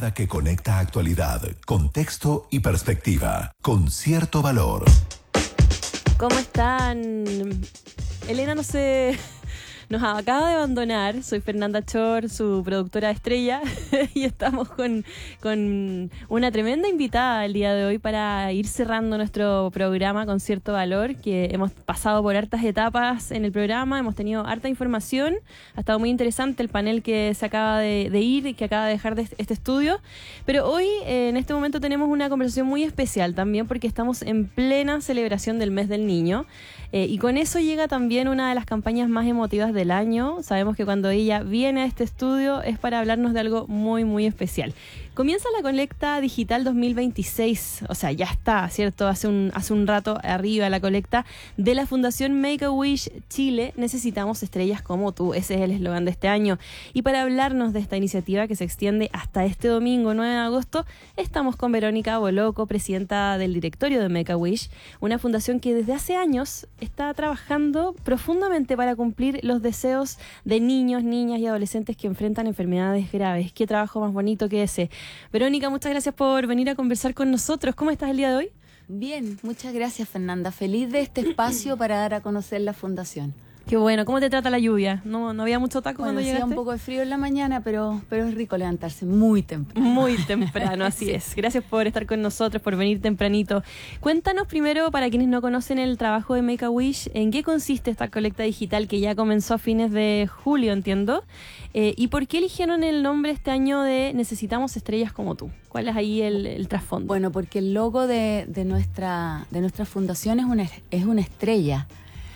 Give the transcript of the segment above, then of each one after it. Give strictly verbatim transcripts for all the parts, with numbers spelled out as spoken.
mirada que conecta actualidad, contexto y perspectiva, con cierto valor. ¿Cómo están? Elena no se... nos acaba de abandonar. Soy Fernanda Chor, su productora estrella, y estamos con, con una tremenda invitada el día de hoy para ir cerrando nuestro programa con cierto valor, que hemos pasado por hartas etapas en el programa, hemos tenido harta información, ha estado muy interesante el panel que se acaba de, de ir y que acaba de dejar de este estudio, pero hoy eh, en este momento tenemos una conversación muy especial también porque estamos en plena celebración del mes del niño. Eh, y con eso llega también una de las campañas más emotivas del año. Sabemos que cuando ella viene a este estudio es para hablarnos de algo muy, muy especial. Comienza la colecta digital dos mil veintiséis, o sea, ya está, ¿cierto? Hace un, hace un rato arriba la colecta de la Fundación Make-A-Wish Chile. Necesitamos estrellas como tú, ese es el eslogan de este año. Y para hablarnos de esta iniciativa que se extiende hasta este domingo nueve de agosto, estamos con Verónica Boloco, presidenta del directorio de Make-A-Wish, una fundación que desde hace años está trabajando profundamente para cumplir los deseos de niños, niñas y adolescentes que enfrentan enfermedades graves. Qué trabajo más bonito que ese. Verónica, muchas gracias por venir a conversar con nosotros. ¿Cómo estás el día de hoy? Bien, muchas gracias, Fernanda. Feliz de este espacio para dar a conocer la fundación. Qué bueno. ¿Cómo te trata la lluvia? ¿No, no había mucho taco bueno, cuando llegaste? Hacía un poco de frío en la mañana, pero, pero es rico levantarse muy temprano. Muy temprano, así sí. es. Gracias por estar con nosotros, por venir tempranito. Cuéntanos primero, para quienes no conocen el trabajo de Make-A-Wish, ¿en qué consiste esta colecta digital que ya comenzó a fines de julio, entiendo? Eh, ¿Y por qué eligieron el nombre este año de Necesitamos estrellas como tú? ¿Cuál es ahí el, el trasfondo? Bueno, porque el logo de, de, nuestra, de nuestra fundación es una, es una estrella,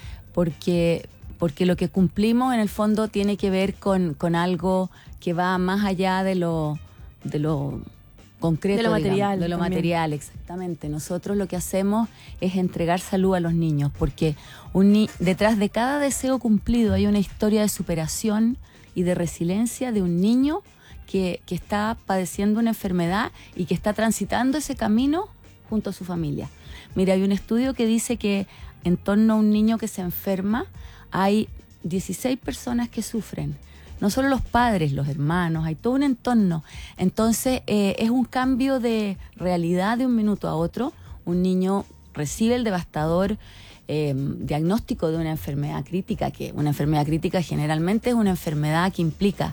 porque... porque lo que cumplimos en el fondo tiene que ver con, con algo que va más allá de lo, de lo concreto, de lo digamos, material. De lo también. material, exactamente. Nosotros lo que hacemos es entregar salud a los niños, porque un ni- detrás de cada deseo cumplido hay una historia de superación y de resiliencia de un niño que, que está padeciendo una enfermedad y que está transitando ese camino junto a su familia. Mira, hay un estudio que dice que en torno a un niño que se enferma, hay dieciséis personas que sufren, no solo los padres, los hermanos, hay todo un entorno. Entonces eh, es un cambio de realidad de un minuto a otro. Un niño recibe el devastador eh, diagnóstico de una enfermedad crítica, que una enfermedad crítica generalmente es una enfermedad que implica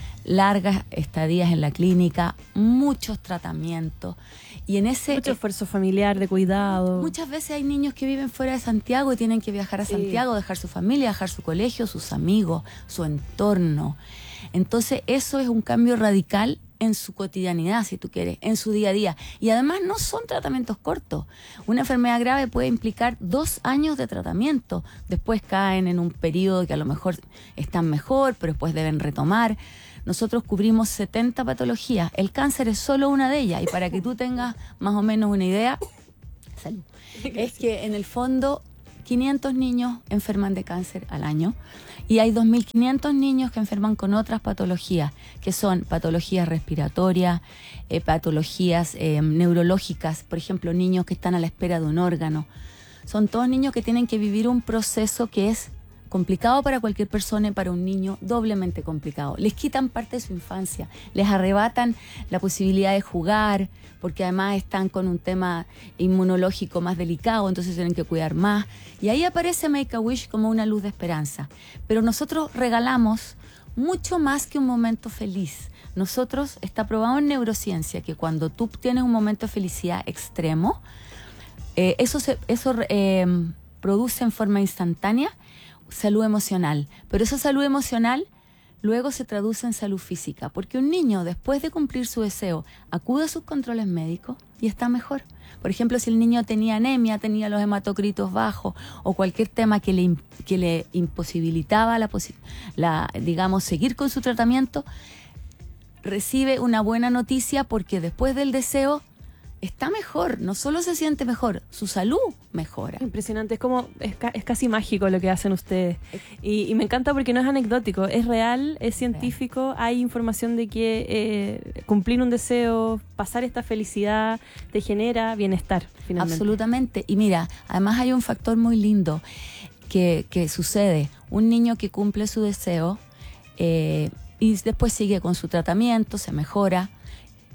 largas estadías en la clínica, muchos tratamientos. Y en ese mucho esfuerzo familiar, de cuidado. Muchas veces hay niños que viven fuera de Santiago y tienen que viajar a sí. Santiago, dejar su familia, dejar su colegio, sus amigos, su entorno. Entonces eso es un cambio radical en su cotidianidad, si tú quieres, en su día a día. Y además no son tratamientos cortos. Una enfermedad grave puede implicar dos años de tratamiento. Después caen en un periodo que a lo mejor están mejor, pero después deben retomar. Nosotros cubrimos setenta patologías. El cáncer es solo una de ellas. Y para que tú tengas más o menos una idea, salud, es que en el fondo quinientos niños enferman de cáncer al año y hay dos mil quinientos niños que enferman con otras patologías, que son patologías respiratorias, eh, patologías eh, neurológicas, por ejemplo, niños que están a la espera de un órgano. Son todos niños que tienen que vivir un proceso que es complicado para cualquier persona y para un niño doblemente complicado. Les quitan parte de su infancia, les arrebatan la posibilidad de jugar, porque además están con un tema inmunológico más delicado, entonces tienen que cuidar más. Y ahí aparece Make-A-Wish como una luz de esperanza. Pero nosotros regalamos mucho más que un momento feliz. Nosotros, está probado en neurociencia que cuando tú tienes un momento de felicidad extremo, eh, eso, se, eso eh, produce en forma instantánea salud emocional, pero esa salud emocional luego se traduce en salud física, porque un niño después de cumplir su deseo acude a sus controles médicos y está mejor. Por ejemplo, si el niño tenía anemia, tenía los hematocritos bajos o cualquier tema que le, que le imposibilitaba la, la, digamos, seguir con su tratamiento, recibe una buena noticia porque después del deseo está mejor, no solo se siente mejor, su salud mejora. Impresionante, es como, es, ca- es casi mágico lo que hacen ustedes. Y, y me encanta porque no es anecdótico, es real, es científico, hay información de que eh, cumplir un deseo, pasar esta felicidad, te genera bienestar, finalmente. Absolutamente, y mira, además hay un factor muy lindo que, que sucede, un niño que cumple su deseo eh, y después sigue con su tratamiento, se mejora,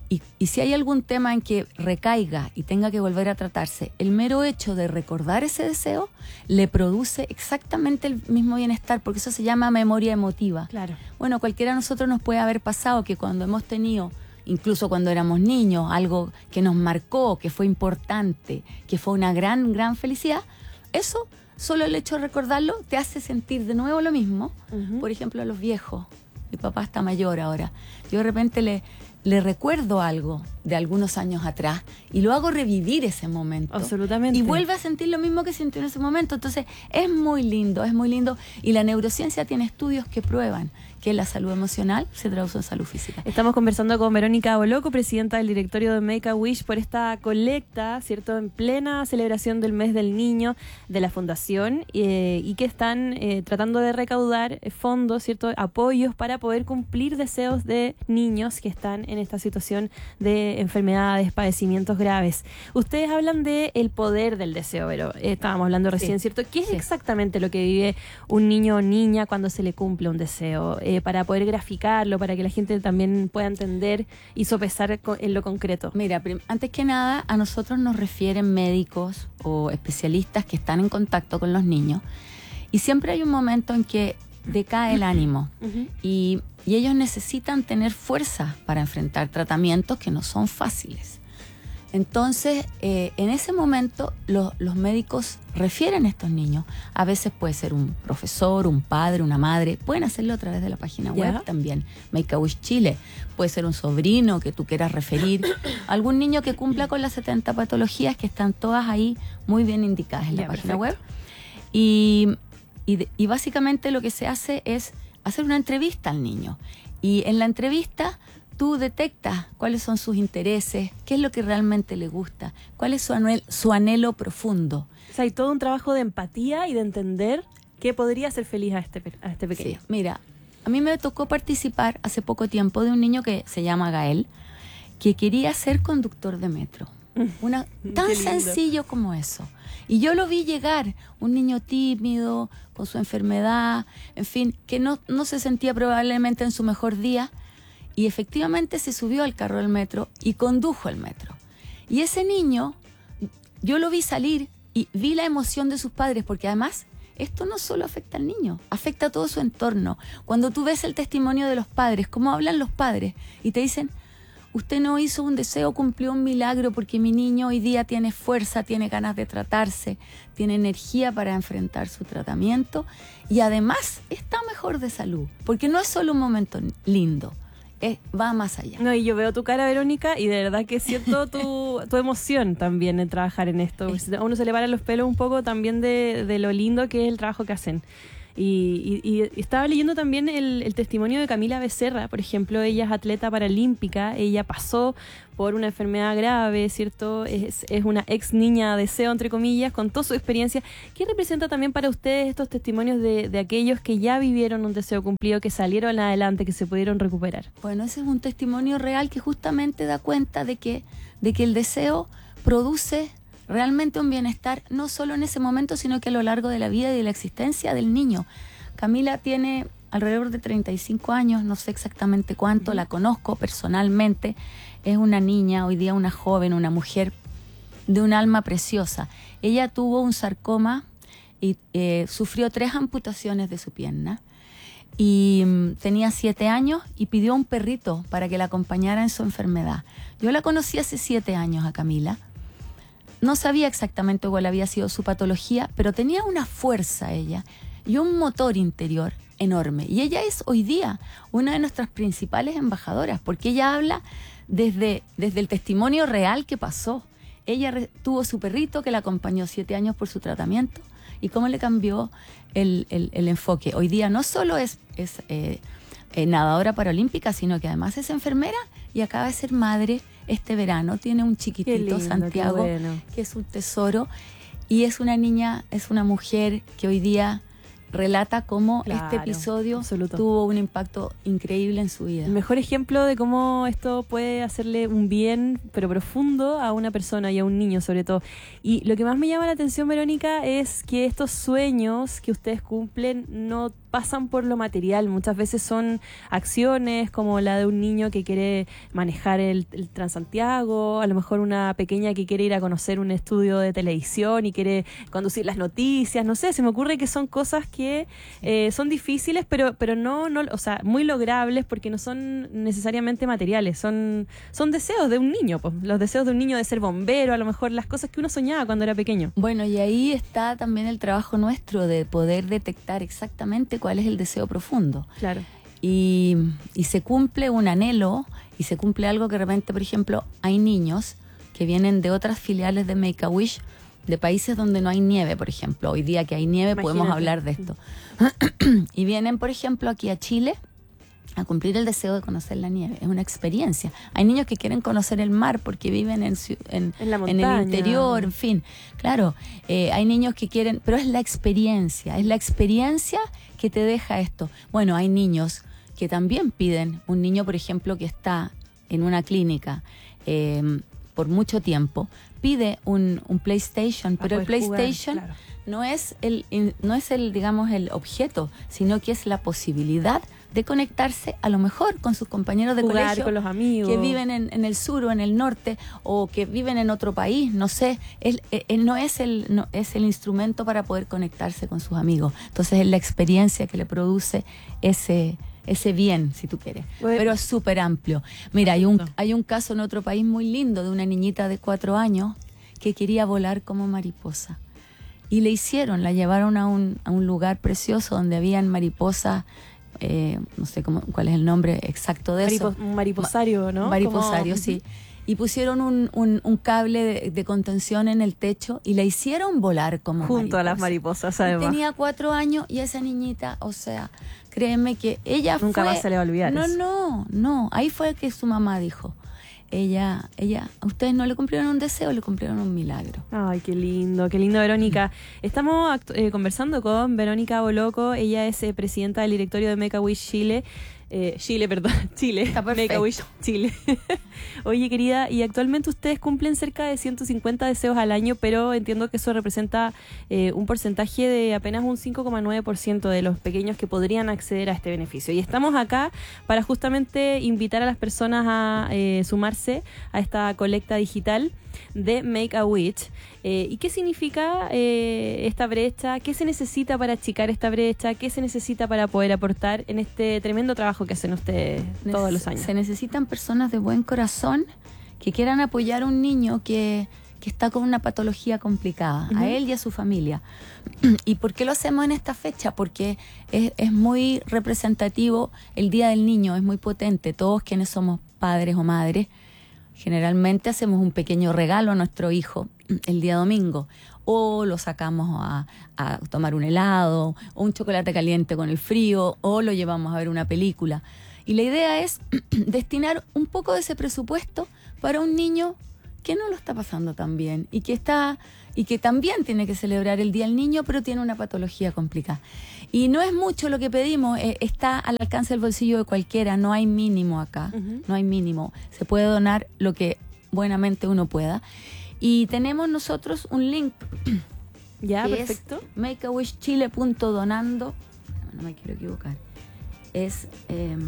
Y, y si hay algún tema en que recaiga y tenga que volver a tratarse, el mero hecho de recordar ese deseo le produce exactamente el mismo bienestar, porque eso se llama memoria emotiva. Claro. Bueno, cualquiera de nosotros nos puede haber pasado que cuando hemos tenido, incluso cuando éramos niños, algo que nos marcó, que fue importante, que fue una gran, gran felicidad, eso, solo el hecho de recordarlo, te hace sentir de nuevo lo mismo. Uh-huh. Por ejemplo, a los viejos. Mi papá está mayor ahora. Yo de repente le... le recuerdo algo de algunos años atrás y lo hago revivir ese momento. Absolutamente. Y vuelve a sentir lo mismo que sintió en ese momento. Entonces, es muy lindo, es muy lindo. Y la neurociencia tiene estudios que prueban que la salud emocional se traduce en salud física. Estamos conversando con Verónica Boloco, presidenta del directorio de Make a Wish, por esta colecta, ¿cierto?, en plena celebración del mes del niño de la Fundación, eh, y que están eh, tratando de recaudar fondos, ¿cierto?, apoyos para poder cumplir deseos de niños que están en esta situación de enfermedades, padecimientos graves. Ustedes hablan de el poder del deseo, pero eh, estábamos hablando recién, sí. ¿cierto? ¿Qué es sí. exactamente lo que vive un niño o niña cuando se le cumple un deseo? Eh, para poder graficarlo, para que la gente también pueda entender y sopesar en lo concreto. Mira, antes que nada, a nosotros nos refieren médicos o especialistas que están en contacto con los niños, y siempre hay un momento en que decae el ánimo uh-huh. y, y ellos necesitan tener fuerza para enfrentar tratamientos que no son fáciles. Entonces, eh, en ese momento, lo, los médicos refieren a estos niños. A veces puede ser un profesor, un padre, una madre. Pueden hacerlo a través de la página web yeah. también, Make a Wish Chile. Puede ser un sobrino que tú quieras referir. Algún niño que cumpla con las setenta patologías que están todas ahí muy bien indicadas en yeah, la página perfecto. web. Y, y, y básicamente lo que se hace es hacer una entrevista al niño. Y en la entrevista tú detectas cuáles son sus intereses, qué es lo que realmente le gusta, cuál es su anhelo, su anhelo profundo. O sea, hay todo un trabajo de empatía y de entender qué podría hacer feliz a este, a este pequeño. Sí, mira, a mí me tocó participar hace poco tiempo de un niño que se llama Gael, que quería ser conductor de metro. Una, tan sencillo como eso. Y yo lo vi llegar, un niño tímido, con su enfermedad, en fin, que no, no se sentía probablemente en su mejor día. Y efectivamente se subió al carro del metro y condujo el metro. Y ese niño, yo lo vi salir y vi la emoción de sus padres, porque además esto no solo afecta al niño, afecta a todo su entorno. Cuando tú ves el testimonio de los padres, cómo hablan los padres, y te dicen, usted no hizo un deseo, cumplió un milagro, porque mi niño hoy día tiene fuerza, tiene ganas de tratarse, tiene energía para enfrentar su tratamiento, y además está mejor de salud, porque no es solo un momento lindo. Eh, va más allá. No, y yo veo tu cara, Verónica, y de verdad que siento tu, tu emoción también en trabajar en esto. A uno se le paran los pelos un poco también de, de lo lindo que es el trabajo que hacen. Y, y, y estaba leyendo también el, el testimonio de Camila Becerra, por ejemplo. Ella es atleta paralímpica, ella pasó por una enfermedad grave, ¿cierto? Es, es una ex niña deseo, entre comillas, con toda su experiencia. ¿Qué representa también para ustedes estos testimonios de, de aquellos que ya vivieron un deseo cumplido, que salieron adelante, que se pudieron recuperar? Bueno, ese es un testimonio real que justamente da cuenta de que, de que el deseo produce realmente un bienestar, no solo en ese momento, sino que a lo largo de la vida y de la existencia del niño. Camila tiene alrededor de treinta y cinco años, no sé exactamente cuánto, la conozco personalmente. Es una niña, hoy día una joven, una mujer de un alma preciosa. Ella tuvo un sarcoma y eh, sufrió tres amputaciones de su pierna. Y um, tenía siete años y pidió un perrito para que la acompañara en su enfermedad. Yo la conocí hace siete años a Camila. No sabía exactamente cuál había sido su patología, pero tenía una fuerza ella y un motor interior enorme. Y ella es hoy día una de nuestras principales embajadoras, porque ella habla desde, desde el testimonio real que pasó. Ella re, tuvo su perrito que la acompañó siete años por su tratamiento, y cómo le cambió el, el, el enfoque. Hoy día no solo es, es eh, eh, nadadora paralímpica, sino que además es enfermera y acaba de ser madre. Este verano tiene un chiquitito, lindo, Santiago, bueno. que es un tesoro, y es una niña, es una mujer que hoy día relata cómo claro, este episodio absoluto. tuvo un impacto increíble en su vida. El mejor ejemplo de cómo esto puede hacerle un bien, pero profundo, a una persona y a un niño sobre todo. Y lo que más me llama la atención, Verónica, es que estos sueños que ustedes cumplen no pasan por lo material, muchas veces son acciones como la de un niño que quiere manejar el, el Transantiago, a lo mejor una pequeña que quiere ir a conocer un estudio de televisión y quiere conducir las noticias, no sé, se me ocurre que son cosas que eh, son difíciles, pero, pero no, no, o sea, muy logrables porque no son necesariamente materiales, son, son deseos de un niño, pues, los deseos de un niño de ser bombero, a lo mejor las cosas que uno soñaba cuando era pequeño. Bueno, y ahí está también el trabajo nuestro de poder detectar exactamente cuál es el deseo profundo. Claro. Y, y se cumple un anhelo y se cumple algo que de repente, por ejemplo, hay niños que vienen de otras filiales de Make-A-Wish, de países donde no hay nieve, por ejemplo. Hoy día que hay nieve, imagínate, podemos hablar de esto. Y vienen, por ejemplo, aquí a Chile a cumplir el deseo de conocer la nieve. Es una experiencia. Hay niños que quieren conocer el mar porque viven en, en, en, la en el interior, en fin. Claro, eh, hay niños que quieren, pero es la experiencia, es la experiencia que te deja esto. Bueno, hay niños que también piden, un niño, por ejemplo, que está en una clínica eh, por mucho tiempo, pide un, un PlayStation, pero el PlayStation jugar, claro. no es el, no es el, digamos, el objeto, sino que es la posibilidad de conectarse a lo mejor con sus compañeros de jugar colegio con los amigos que viven en, en el sur o en el norte o que viven en otro país, no sé, él, él no es el no es el instrumento para poder conectarse con sus amigos. Entonces es la experiencia que le produce ese ese bien, si tú quieres. Bueno, pero es súper amplio. Mira, hay un hay un caso en otro país muy lindo de una niñita de cuatro años que quería volar como mariposa. Y le hicieron, la llevaron a un, a un lugar precioso donde habían mariposas. Eh, no sé cómo, cuál es el nombre exacto de Maripo, eso. Un mariposario, ¿no? Mariposario, como... sí. Y pusieron un, un, un cable de, de contención en el techo y la hicieron volar como junto mariposa. a las mariposas, además. Y tenía cuatro años y esa niñita, o sea, créeme que ella nunca fue... más se le va a olvidar No, eso. no, no. Ahí fue que su mamá dijo, ella, ella, a ustedes no le cumplieron un deseo, le cumplieron un milagro. Ay, qué lindo, qué lindo, Verónica. Estamos eh, conversando con Verónica Boloco, ella es eh, presidenta del directorio de Make-A-Wish Chile. Eh, Chile, perdón, Chile. Está perfecto. Make-A-Wish Chile. Oye, querida, y actualmente ustedes cumplen cerca de ciento cincuenta deseos al año, pero entiendo que eso representa eh, un porcentaje de apenas un cinco coma nueve por ciento de los pequeños que podrían acceder a este beneficio. Y estamos acá para justamente invitar a las personas a eh, sumarse a esta colecta digital de Make-A-Wish. Eh, ¿Y qué significa eh, esta brecha? ¿Qué se necesita para achicar esta brecha? ¿Qué se necesita para poder aportar en este tremendo trabajo que hacen ustedes todos los años? Se necesitan personas de buen corazón que quieran apoyar a un niño que, que está con una patología complicada, uh-huh. a él y a su familia. ¿Y por qué lo hacemos en esta fecha? Porque es, es muy representativo, el Día del Niño es muy potente. Todos quienes somos padres o madres generalmente hacemos un pequeño regalo a nuestro hijo el día domingo, o lo sacamos a, a tomar un helado, o un chocolate caliente con el frío, o lo llevamos a ver una película. Y la idea es destinar un poco de ese presupuesto para un niño que no lo está pasando tan bien y que está y que también tiene que celebrar el Día del Niño, pero tiene una patología complicada. Y no es mucho lo que pedimos, eh, está al alcance del bolsillo de cualquiera, no hay mínimo acá, uh-huh. no hay mínimo. Se puede donar lo que buenamente uno pueda. Y tenemos nosotros un link. Ya, que perfecto. Es make a wish chile punto donando. No me quiero equivocar. Es eh,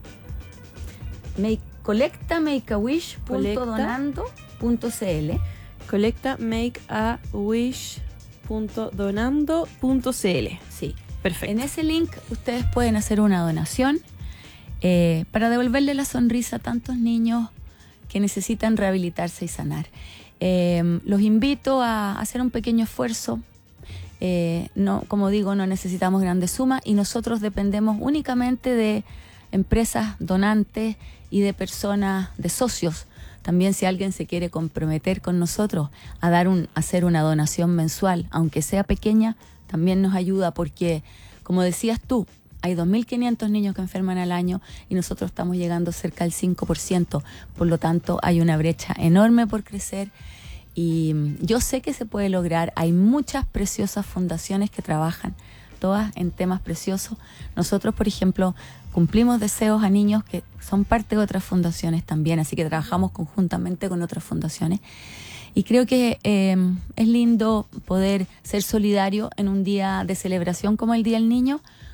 make, colecta make a wish punto donando punto c l. Colecta make a wish punto donando punto c l. Sí. Perfecto. En ese link ustedes pueden hacer una donación eh, para devolverle la sonrisa a tantos niños que necesitan rehabilitarse y sanar. Eh, los invito a hacer un pequeño esfuerzo. Eh, no, como digo, no necesitamos grandes sumas y nosotros dependemos únicamente de empresas donantes y de personas, de socios. También si alguien se quiere comprometer con nosotros a dar un, a hacer una donación mensual, aunque sea pequeña, también nos ayuda porque, como decías tú, hay dos mil quinientos niños que enferman al año y nosotros estamos llegando cerca del cinco por ciento. Por lo tanto, hay una brecha enorme por crecer y yo sé que se puede lograr. Hay muchas preciosas fundaciones que trabajan, todas en temas preciosos. Nosotros, por ejemplo, cumplimos deseos a niños que son parte de otras fundaciones también, así que trabajamos conjuntamente con otras fundaciones. Y creo que eh, es lindo poder ser solidario en un día de celebración como el Día del Niño,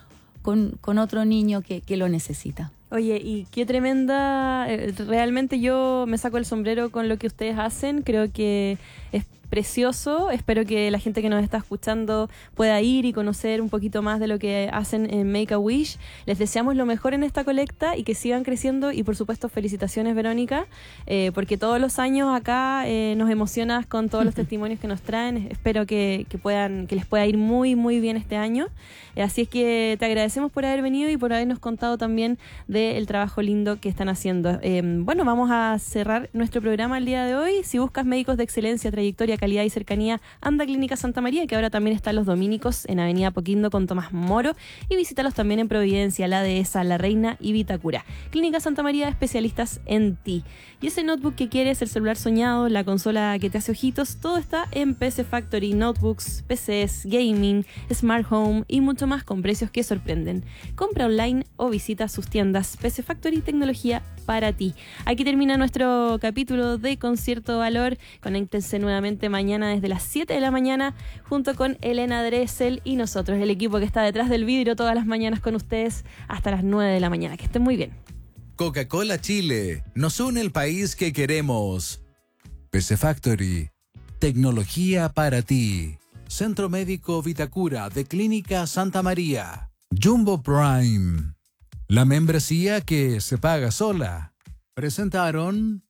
con, con otro niño que, que lo necesita. Oye, y qué tremenda, eh, realmente yo me saco el sombrero con lo que ustedes hacen, creo que es precioso, espero que la gente que nos está escuchando pueda ir y conocer un poquito más de lo que hacen en Make a Wish. Les deseamos lo mejor en esta colecta y que sigan creciendo, y por supuesto felicitaciones, Verónica, eh, porque todos los años acá eh, nos emocionas con todos los testimonios que nos traen. Espero que, que puedan, que les pueda ir muy muy bien este año, eh, así es que te agradecemos por haber venido y por habernos contado también del trabajo lindo que están haciendo. Eh, bueno, vamos a cerrar nuestro programa el día de hoy. Si buscas médicos de excelencia, trayectoria, calidad y cercanía, anda a Clínica Santa María, que ahora también están los dominicos en Avenida Apoquindo con Tomás Moro, y visítalos también en Providencia, La Dehesa, La Reina y Vitacura. Clínica Santa María, especialistas en ti. Y ese notebook que quieres, el celular soñado, la consola que te hace ojitos, todo está en P C Factory. Notebooks, P Cs, gaming, smart home y mucho más con precios que sorprenden. Compra online o visita sus tiendas. P C Factory, tecnología para ti. Aquí termina nuestro capítulo de Concierto Valor. Conéctense nuevamente mañana desde las siete de la mañana junto con Elena Dressel y nosotros, el equipo que está detrás del vidrio todas las mañanas con ustedes hasta las nueve de la mañana. Que estén muy bien. Coca-Cola Chile, nos une el país que queremos. P C Factory, tecnología para ti. Centro Médico Vitacura de Clínica Santa María. Jumbo Prime, la membresía que se paga sola. Presentaron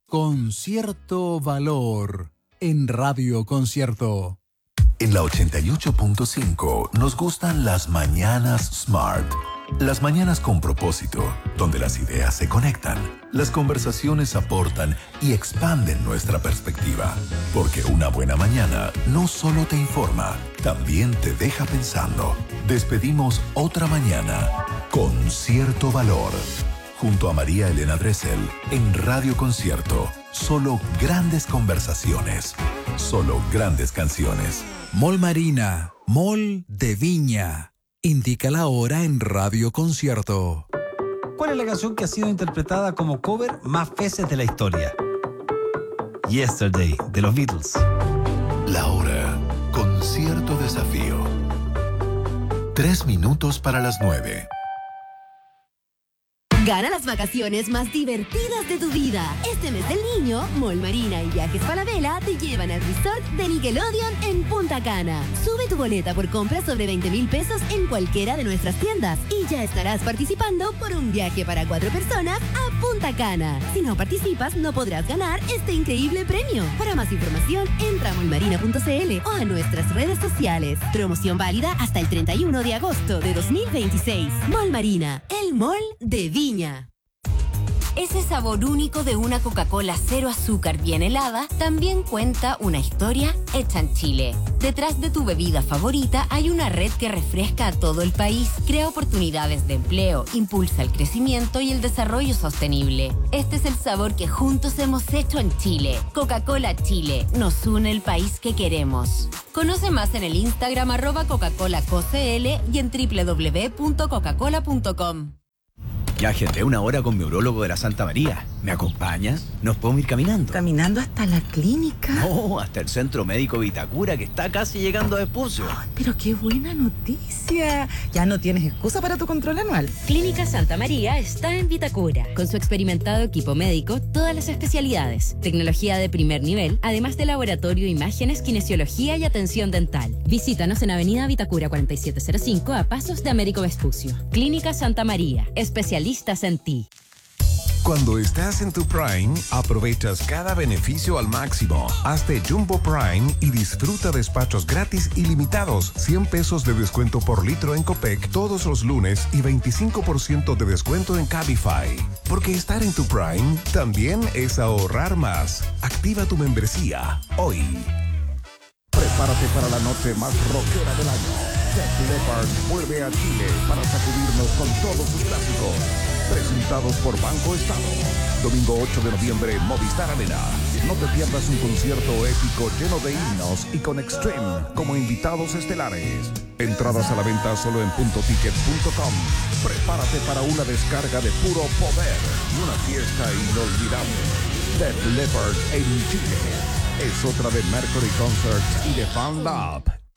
Concierto Valor en Radio Concierto. En la ochenta y ocho punto cinco nos gustan las mañanas Smart. Las mañanas con propósito, donde las ideas se conectan, las conversaciones aportan y expanden nuestra perspectiva. Porque una buena mañana no solo te informa, también te deja pensando. Despedimos otra mañana con Cierto Valor. Junto a María Elena Dressel en Radio Concierto. Solo grandes conversaciones. Solo grandes canciones. Mall Marina, Mall de Viña. Indica la hora en Radio Concierto. ¿Cuál es la canción que ha sido interpretada como cover más veces de la historia? Yesterday, de los Beatles. La hora con cierto desafío. Tres minutos para las nueve. Gana las vacaciones más divertidas de tu vida. Este mes del niño, Mall Marina y Viajes Falabella te llevan al resort de Nickelodeon en Punta Cana. Sube tu boleta por compras sobre veinte mil pesos en cualquiera de nuestras tiendas y ya estarás participando por un viaje para cuatro personas a Punta Cana. Si no participas, no podrás ganar este increíble premio. Para más información, entra a mallmarina punto c l o a nuestras redes sociales. Promoción válida hasta el treinta y uno de agosto de dos mil veintiséis. Mall Marina, el mall de Viña. Ese sabor único de una Coca-Cola cero azúcar bien helada también cuenta una historia hecha en Chile. Detrás de tu bebida favorita hay una red que refresca a todo el país, crea oportunidades de empleo, impulsa el crecimiento y el desarrollo sostenible. Este es el sabor que juntos hemos hecho en Chile. Coca-Cola Chile, nos une el país que queremos. Conoce más en el Instagram arroba Coca-Cola C C L y en doble u doble u doble u punto coca cola punto com. Ya agendé una hora con mi urólogo de la Santa María. ¿Me acompañas? ¿Nos podemos ir caminando? ¿Caminando hasta la clínica? No, hasta el Centro Médico Vitacura, que está casi llegando a Vespucio. Ay, pero qué buena noticia. Ya no tienes excusa para tu control anual. Clínica Santa María está en Vitacura. Con su experimentado equipo médico, todas las especialidades, tecnología de primer nivel, además de laboratorio, imágenes, kinesiología y atención dental. Visítanos en Avenida Vitacura cuarenta y siete cero cinco a pasos de Américo Vespucio. Clínica Santa María, especialistas en ti. Cuando estás en tu Prime, aprovechas cada beneficio al máximo. Hazte Jumbo Prime y disfruta despachos gratis ilimitados, cien pesos de descuento por litro en Copec todos los lunes y veinticinco por ciento de descuento en Cabify. Porque estar en tu Prime también es ahorrar más. Activa tu membresía hoy. Prepárate para la noche más rockera del año. Def Leppard vuelve a Chile para sacudirnos con todos sus clásicos. Presentados por Banco Estado. Domingo ocho de noviembre, Movistar Arena. No te pierdas un concierto épico lleno de himnos y con Extreme como invitados estelares. Entradas a la venta solo en punto ticket punto com. Prepárate para una descarga de puro poder y una fiesta inolvidable. Def Leppard en Chile. Es otra de Mercury Concerts y de Fan Lab.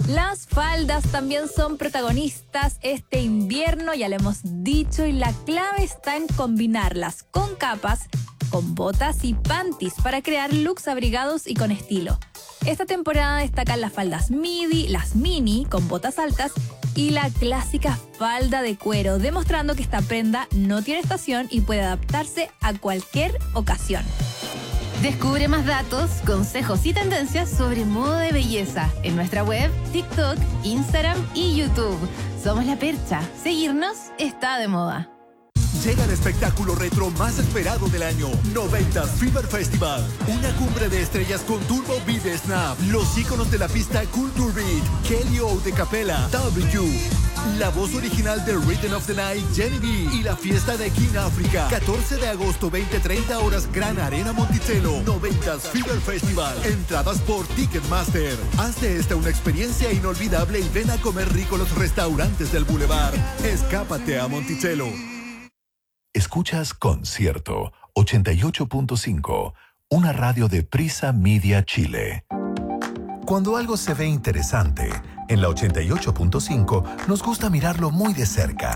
Las faldas también son protagonistas este invierno, ya lo hemos dicho, y la clave está en combinarlas con capas, con botas y panties para crear looks abrigados y con estilo. Esta temporada destacan las faldas midi, las mini con botas altas y la clásica falda de cuero, demostrando que esta prenda no tiene estación y puede adaptarse a cualquier ocasión. Descubre más datos, consejos y tendencias sobre moda de belleza en nuestra web, TikTok, Instagram y YouTube. Somos La Percha. Seguirnos está de moda. Llega el espectáculo retro más esperado del año, noventas Fever Festival. Una cumbre de estrellas con Turbo Beat Snap, los íconos de la pista Culture Beat, Kelly O de Capella, W, la voz original de Rhythm of the Night, Jenny B, y la fiesta de King Africa. catorce de agosto, veinte treinta horas, Gran Arena Monticello. noventas Fever Festival. Entradas por Ticketmaster. Haz de esta una experiencia inolvidable y ven a comer rico los restaurantes del Boulevard. Escápate a Monticello. Escuchas Concierto ochenta y ocho punto cinco, una radio de Prisa Media Chile. Cuando algo se ve interesante, en la ochenta y ocho punto cinco nos gusta mirarlo muy de cerca.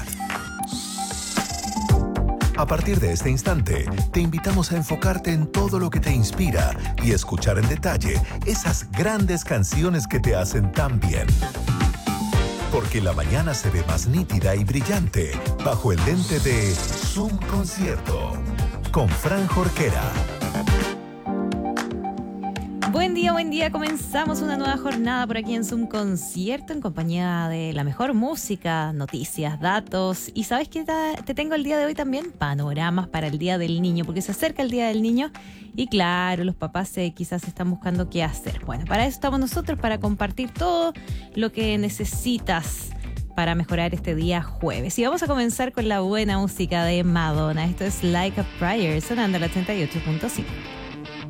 A partir de este instante, te invitamos a enfocarte en todo lo que te inspira y escuchar en detalle esas grandes canciones que te hacen tan bien. Porque la mañana se ve más nítida y brillante bajo el lente de Zoom Concierto con Fran Jorquera. Buen día, buen día. Comenzamos una nueva jornada por aquí en Zoom Concierto en compañía de la mejor música, noticias, datos. ¿Y sabes qué te tengo el día de hoy también? Panoramas para el Día del Niño, porque se acerca el Día del Niño y claro, los papás eh, quizás están buscando qué hacer. Bueno, para eso estamos nosotros, para compartir todo lo que necesitas para mejorar este día jueves. Y vamos a comenzar con la buena música de Madonna. Esto es Like a Prayer, sonando al ochenta y ocho punto cinco.